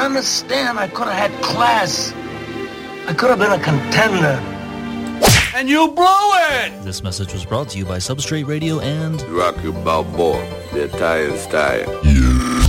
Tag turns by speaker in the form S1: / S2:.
S1: understand. I could have had class. I could have been a contender.
S2: And you blew it!
S3: This message was brought to you by Substrate Radio and
S4: Rocky Balboa, the Italian style.
S3: Yeah.